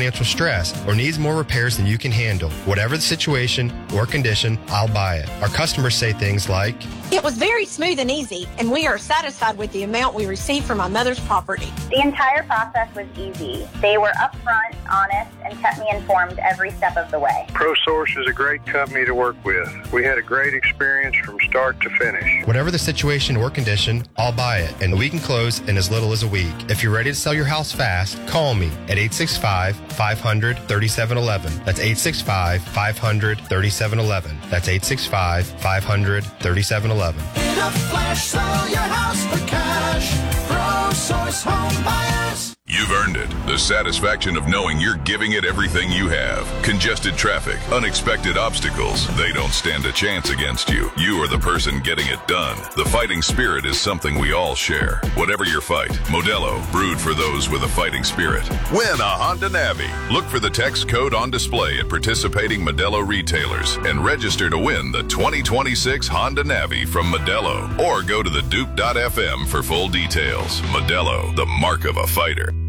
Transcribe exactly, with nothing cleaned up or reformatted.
financial stress or needs more repairs than you can handle. Whatever the situation or condition, I'll buy it. Our customers say things like, "It was very smooth and easy, and we are satisfied with the amount we received from my mother's property." The entire process was easy. They were upfront, honest, and kept me informed every step of the way. ProSource is a great company to work with. We had a great experience from start to finish. Whatever the situation or condition, I'll buy it, and we can close in as little as a week. If you're ready to sell your house fast, call me at eight six five, five hundred, thirty-seven eleven. That's eight six five, five hundred, thirty-seven eleven. That's eight six five, five hundred, thirty-seven eleven. In a flash, sell your house for cash. ProSource Home Buyers. You've earned it. The satisfaction of knowing you're giving it everything you have. Congested traffic, unexpected obstacles, they don't stand a chance against you. You are the person getting it done. The fighting spirit is something we all share. Whatever your fight, Modelo, brewed for those with a fighting spirit. Win a Honda Navi. Look for the text code on display at participating Modelo retailers and register to win the twenty twenty-six Honda Navi from Modelo. Or go to the duke dot f m for full details. Modelo, the mark of a fighter.